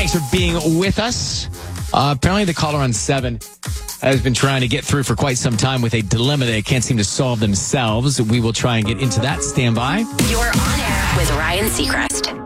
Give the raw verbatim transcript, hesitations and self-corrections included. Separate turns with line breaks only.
Thanks for being with us. Uh, apparently the caller on seven has been trying to get through for quite some time with a dilemma they can't seem to solve themselves. We will try and get into that. Stand by.
You're on air with Ryan Seacrest.